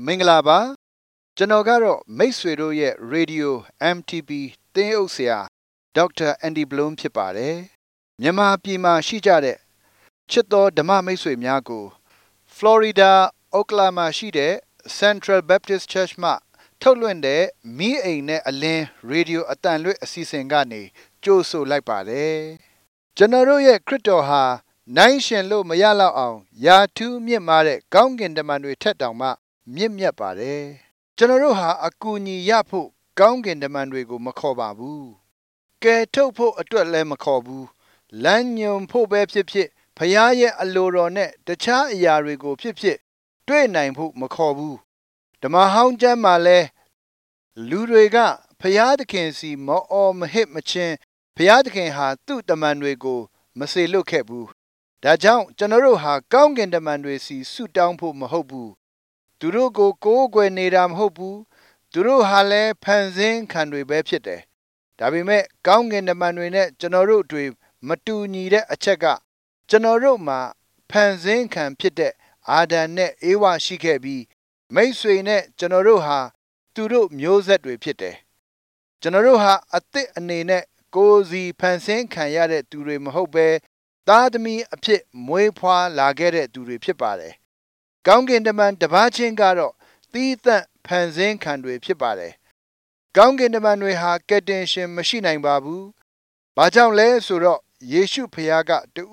မင်္ဂလာပါကျွန်တော်ကတော့မိတ်ဆွေတို့ရဲ့ Radio MTB သင်းအုပ်ဆရာဒေါက်တာအန်ဒီဘလုံးဖြစ်ပါတယ်မြန်မာပြည်မှာရှိကြတဲ့ချစ်တော်ဓမ္မမိတ်ဆွေများကို Florida Oklahoma ရှိတဲ့ Central Baptist Church မှထုတ်လွှင့်တဲ့မီးအိမ်နဲ့အလင်း Radio အတန်လွှင့်အစီအစဉ်ကနေကြိုဆိုလိုက်ပါတယ်ကျွန်တော်တို့ရဲ့ခရစ်တော်ဟာနိုင်ရှင်လို့မရတော့အောင်ယာထူးမြင့်မားတဲ့ကောင်းကင်တမန်တွေထက်တောင်မှမြင့်မြတ်ပါတယ်ကျွန်တော်တို့ဟာအကူအညီရဖို့ကောင်းကင်တမန်တွေကိုမခေါ်ပါဘူးကယ်ထုတ်ဖို့အတွက်လည်းမခေါ်ဘူးလမ်းညွန်ဖို့ပဲဖြစ်ဖြစ်ဖခင်ရဲ့အလိုတော်နဲ့တခြားအရာတွေကိုဖြစ်ဖြစ်တွေ့နိုင်ဖို့မခေါ်ဘူးဓမ္မဟောင်းကျမ်းမှာလဲလူတွေကဖခင်သခင်စီမအော်မဟစ်မချင်းဖခင်သခင်ဟာသူ့တမန်တွေကိုမစေလွတ်ခဲ့ဘူးဒါကြောင့်ကျွန်တော်တို့ဟာကောင်းကင်တမန်တွေစီဆုတောင်းဖို့မဟုတ်ဘူးသူတို့ကိုကိုးကွယ်နေတာမဟုတ်ဘူးသူတို့ဟာလည်းဖန်ဆင်းခံတွေပဲဖြစ်တယ်ဒါပေမဲ့ကောင်းကင်တမန်တွေနဲ့ကျွန်တော်တို့တွေမတူညီတဲ့အချက်ကကျွန်တော်တို့မှာဖန်ဆင်းခံဖြစ်တဲ့အာဒံနဲ့အေဝါရှိခဲ့ပြီးမိတ်ဆွေနဲ့ကျွန်တော်တို့ဟာသူတို့မျိုးဆက်တွေဖြစ်တယ်ကျွန်တော်တို့ဟာအသစ်အနေနဲ့ကိုယ်စီဖန်ဆင်းခံရတဲ့သူတွေမဟုတ်ပဲသားသမီးအဖြစ်မွေးဖွားလာခဲ့တဲ့သူတွေဖြစ်ပါတယ်ကောင်းကင်တမန်တစ်ပါးချင်းကတော့သီးသန့်ဖန်ဆင်းခံတွေဖြစ်ပါတယ်ကောင်းကင်တမန်တွေဟာကယ်တင်ရှင်မရှိနိုင်ပါဘူးဘာကြောင့်လဲဆိုတော့ယေရှုဖခင်က